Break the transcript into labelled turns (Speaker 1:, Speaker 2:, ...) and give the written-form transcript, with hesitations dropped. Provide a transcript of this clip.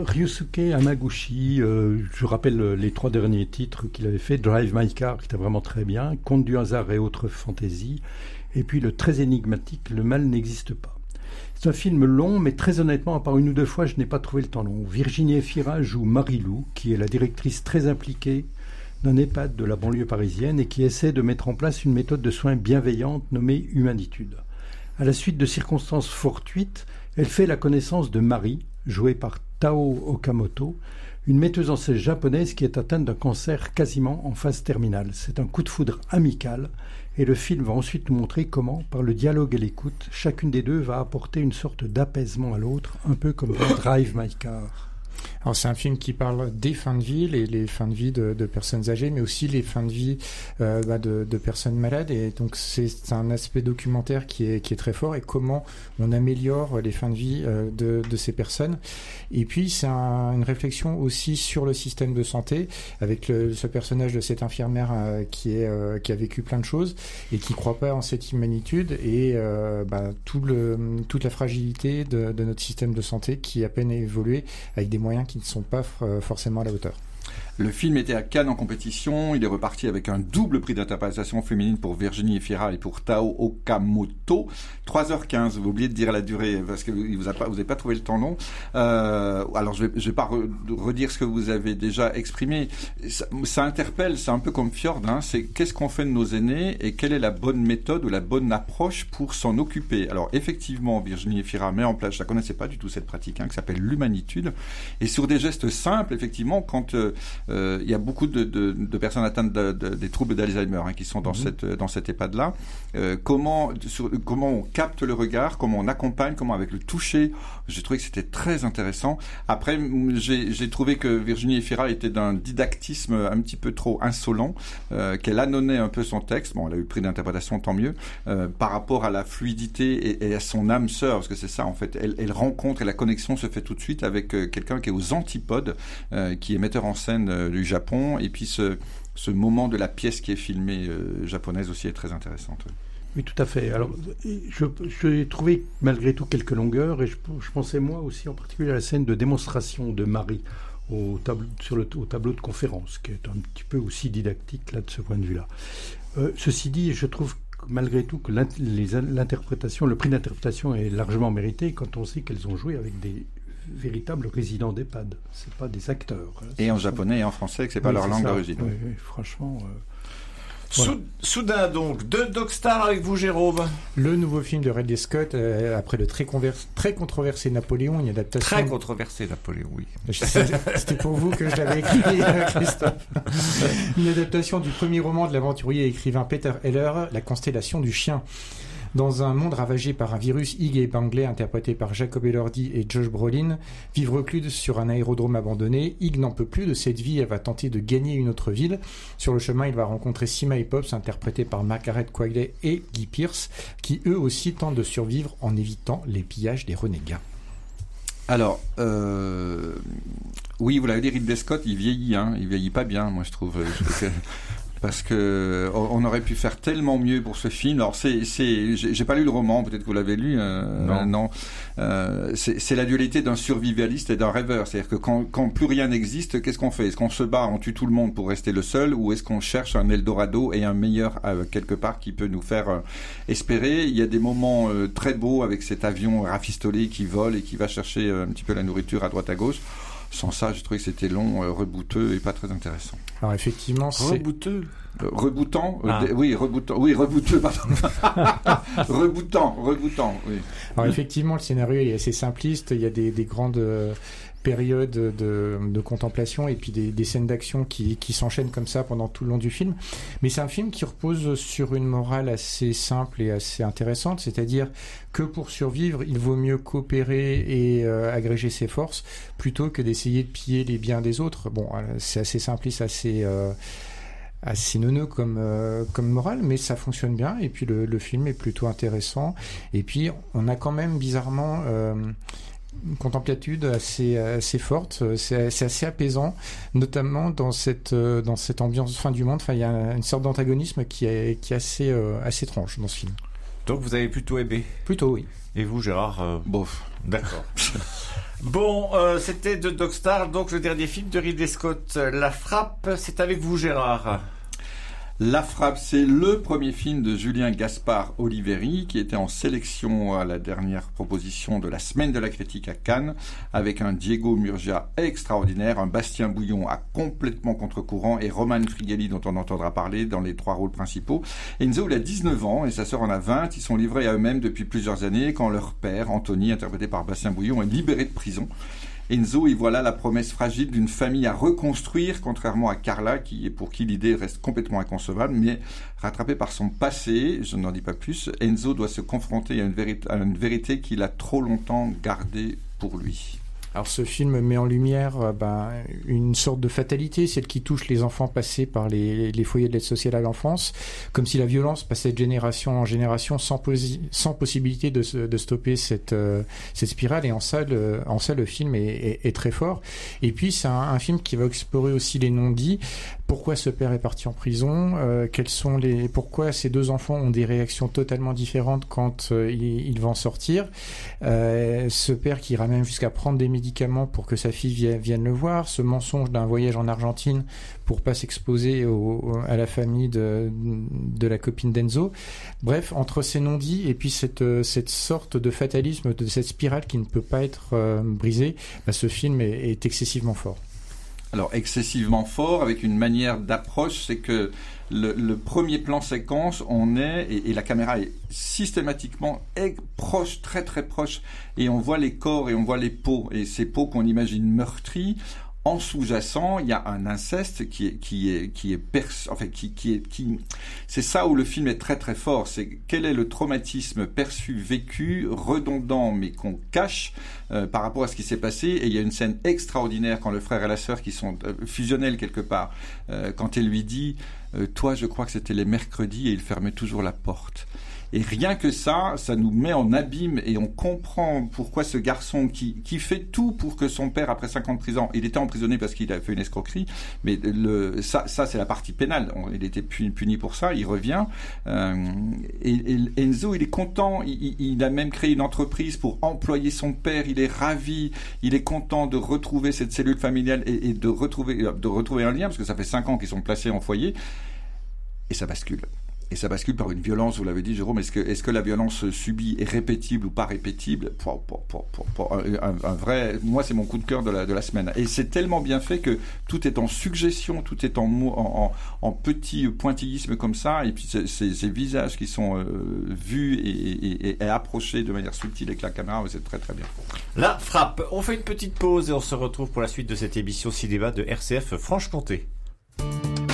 Speaker 1: Ryusuke Hamaguchi, je rappelle les 3 derniers titres qu'il avait fait, Drive My Car, qui était vraiment très bien, Conte du hasard et autres fantaisies, et puis le très énigmatique Le mal n'existe pas. C'est un film long, mais très honnêtement, à part 1 ou 2 fois, je n'ai pas trouvé le temps long. Virginie Efira joue Marie-Lou, qui est la directrice très impliquée d'un EHPAD de la banlieue parisienne et qui essaie de mettre en place une méthode de soins bienveillante nommée Humanitude. À la suite de circonstances fortuites, elle fait la connaissance de Marie, jouée par Tao Okamoto, une metteuse en scène japonaise qui est atteinte d'un cancer quasiment en phase terminale. C'est un coup de foudre amical et le film va ensuite nous montrer comment, par le dialogue et l'écoute, chacune des deux va apporter une sorte d'apaisement à l'autre, un peu comme dans Drive My Car.
Speaker 2: Alors c'est un film qui parle des fins de vie, les fins de vie de personnes âgées, mais aussi les fins de vie de personnes malades. Et donc c'est un aspect documentaire qui est très fort, et comment on améliore les fins de vie de ces personnes. Et puis c'est une réflexion aussi sur le système de santé, avec ce personnage de cette infirmière qui a vécu plein de choses et qui croit pas en cette humanitude, et toute la fragilité de notre système de santé qui a peine évolué, avec des moyens qui ne sont pas forcément à la hauteur.
Speaker 3: Le film était à Cannes en compétition. Il est reparti avec un double prix d'interprétation féminine pour Virginie Efira et pour Tao Okamoto. 3h15. Vous oubliez de dire la durée parce que vous n'avez pas trouvé le temps long. Alors je vais pas redire ce que vous avez déjà exprimé. Ça interpelle. C'est un peu comme Fjord. C'est qu'est-ce qu'on fait de nos aînés et quelle est la bonne méthode ou la bonne approche pour s'en occuper. Alors effectivement, Virginie Efira met en place. Je ne connaissais pas du tout cette pratique qui s'appelle l'humanitude, et sur des gestes simples, effectivement, quand il y a beaucoup de personnes atteintes des troubles d'Alzheimer qui sont dans cette EHPAD-là. Comment on capte le regard, comment on accompagne, comment avec le toucher. J'ai trouvé que c'était très intéressant. Après, j'ai trouvé que Virginie Efira était d'un didactisme un petit peu trop insolent, qu'elle annonnait un peu son texte. Bon, elle a eu le prix d'interprétation, tant mieux, par rapport à la fluidité et à son âme sœur, parce que c'est ça en fait. Elle rencontre, et la connexion se fait tout de suite avec quelqu'un qui est aux antipodes, qui est metteur en scène du Japon, et puis ce moment de la pièce qui est filmée japonaise aussi est très intéressante.
Speaker 1: Oui, tout à fait. Alors, j'ai trouvé malgré tout quelques longueurs, et je pensais moi aussi en particulier à la scène de démonstration de Marie au tableau de conférence, qui est un petit peu aussi didactique là de ce point de vue-là. Ceci dit, je trouve malgré tout que l'interprétation, le prix d'interprétation est largement mérité quand on sait qu'elles ont joué avec des véritables résidents d'EHPAD. C'est pas des acteurs.
Speaker 3: Et en japonais et en français, que c'est pas leur langue d'origine.
Speaker 1: Oui, franchement.
Speaker 4: Voilà. Soudain donc, de Dogstar avec vous, Jérôme.
Speaker 2: Le nouveau film de Ridley Scott, après le très controversé Napoléon, une adaptation...
Speaker 4: Très controversé Napoléon, oui.
Speaker 2: C'était pour vous que je l'avais écrit, Christophe. Une adaptation du premier roman de l'aventurier et écrivain Peter Heller, La constellation du chien. Dans un monde ravagé par un virus, Ig et Bangley, interprétés par Jacob Elordi et Josh Brolin, vivent reclus sur un aérodrome abandonné. Ig n'en peut plus de cette vie, elle va tenter de gagner une autre ville. Sur le chemin, il va rencontrer Sima et Pops, interprétés par Margaret Qualley et Guy Pearce, qui eux aussi tentent de survivre en évitant les pillages des renégats.
Speaker 3: Alors, oui, vous l'avez dit, Ridley Scott, il vieillit, il vieillit pas bien, moi je trouve. Parce que on aurait pu faire tellement mieux pour ce film. Alors j'ai pas lu le roman, peut-être que vous l'avez lu. Non. C'est la dualité d'un survivaliste et d'un rêveur. C'est-à-dire que quand plus rien n'existe, qu'est-ce qu'on fait? Est-ce qu'on se bat, on tue tout le monde pour rester le seul, ou est-ce qu'on cherche un Eldorado et un meilleur quelque part qui peut nous faire espérer? Il y a des moments très beaux avec cet avion rafistolé qui vole et qui va chercher un petit peu la nourriture à droite à gauche. Sans ça, j'ai trouvé que c'était long, rebouteux et pas très intéressant.
Speaker 2: Alors effectivement, c'est...
Speaker 4: Rebouteux.
Speaker 3: Reboutant, rebouteux, pardon. reboutant, oui.
Speaker 2: Alors effectivement, le scénario est assez simpliste, il y a des grandes périodes de contemplation et puis des scènes d'action qui s'enchaînent comme ça pendant tout le long du film. Mais c'est un film qui repose sur une morale assez simple et assez intéressante, c'est-à-dire que pour survivre, il vaut mieux coopérer et agréger ses forces plutôt que d'essayer de piller les biens des autres. Bon, c'est assez simpliste, assez neuneux comme morale, mais ça fonctionne bien, et puis le film est plutôt intéressant, et puis on a quand même bizarrement une contemplative assez forte, c'est assez apaisant, notamment dans cette ambiance fin du monde. Enfin, il y a une sorte d'antagonisme qui est assez étrange dans ce film.
Speaker 4: Donc vous avez plutôt aimé.
Speaker 2: Plutôt, oui.
Speaker 4: Et vous, Gérard
Speaker 3: Bof.
Speaker 4: D'accord. Bon, c'était The Dog Star, donc le dernier film de Ridley Scott. La Frappe, c'est avec vous, Gérard.
Speaker 3: La Frappe, c'est le premier film de Julien Gaspard Oliveri qui était en sélection à la dernière proposition de la Semaine de la Critique à Cannes, avec un Diego Murgia extraordinaire, un Bastien Bouillon à complètement contre-courant et Roman Frigelli dont on entendra parler dans les 3 rôles principaux. Enzo, il a 19 ans et sa sœur en a 20. Ils sont livrés à eux-mêmes depuis plusieurs années quand leur père, Anthony, interprété par Bastien Bouillon, est libéré de prison. Enzo y voilà la promesse fragile d'une famille à reconstruire, contrairement à Carla, pour qui l'idée reste complètement inconcevable, mais rattrapé par son passé, je n'en dis pas plus, Enzo doit se confronter à une vérité qu'il a trop longtemps gardée pour lui.
Speaker 2: Alors ce film met en lumière une sorte de fatalité, celle qui touche les enfants passés par les foyers de l'aide sociale à l'enfance, comme si la violence passait de génération en génération sans possibilité de stopper cette spirale. Et en ça le film est très fort. Et puis c'est un film qui va explorer aussi les non-dits. Pourquoi ce père est parti en prison, pourquoi ces 2 enfants ont des réactions totalement différentes quand il va en sortir, ce père qui ira même jusqu'à prendre des médicaments pour que sa fille vienne le voir, ce mensonge d'un voyage en Argentine pour pas s'exposer à la famille de la copine d'Enzo. Bref, entre ces non-dits et puis cette sorte de fatalisme, de cette spirale qui ne peut pas être brisée, ce film est excessivement fort.
Speaker 3: Alors excessivement fort, avec une manière d'approche, c'est que le premier plan séquence, et la caméra est systématiquement proche, très très proche, et on voit les corps et on voit les peaux, et ces peaux qu'on imagine meurtries. En sous-jacent, il y a un inceste c'est ça où le film est très très fort. C'est quel est le traumatisme perçu, vécu, redondant, mais qu'on cache par rapport à ce qui s'est passé. Et il y a une scène extraordinaire quand le frère et la sœur qui sont fusionnels quelque part, quand elle lui dit toi, je crois que c'était les mercredis, et il fermait toujours la porte. Et rien que ça nous met en abîme, et on comprend pourquoi ce garçon qui fait tout pour que son père, après 5 ans de prison, il était emprisonné parce qu'il a fait une escroquerie, mais ça c'est la partie pénale. Il était puni pour ça, il revient. Et Enzo, il est content, il a même créé une entreprise pour employer son père, il est ravi, il est content de retrouver cette cellule familiale et de retrouver un lien, parce que ça fait 5 ans qu'ils sont placés en foyer, et ça bascule. Et ça bascule par une violence, vous l'avez dit, Jérôme. Est-ce que la violence subie est répétible ou pas répétible? Moi, c'est mon coup de cœur de la semaine. Et c'est tellement bien fait que tout est en suggestion, tout est en petits pointillismes comme ça, et puis ces visages qui sont vus et approchés de manière subtile avec la caméra, c'est très très bien.
Speaker 4: La Frappe. On fait une petite pause et on se retrouve pour la suite de cette émission cinéma de RCF Franche-Comté.